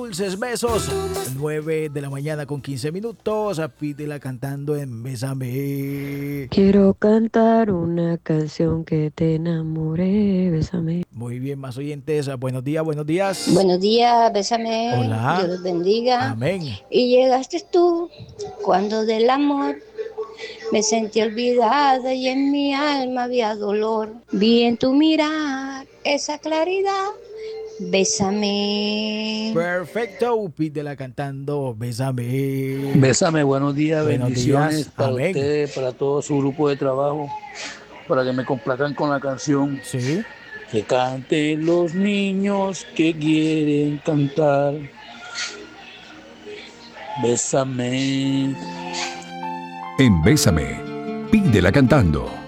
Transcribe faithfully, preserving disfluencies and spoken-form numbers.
Dulces besos, nueve de la mañana con quince minutos, pídela cantando en Bésame. Quiero cantar una canción que te enamore, bésame. Muy bien, más oyentes, buenos días, buenos días. Buenos días, bésame, Dios Hola, los bendiga. amén. Y llegaste tú cuando del amor me sentí olvidada y en mi alma había dolor. Vi en tu mirar esa claridad, bésame. Perfecto, pídela cantando Bésame. Bésame, buenos días, Buenos bendiciones días, para amén. ustedes, para todo su grupo de trabajo, para que me complazcan con la canción. Sí. Que canten los niños que quieren cantar. Bésame. En Bésame, pídela cantando.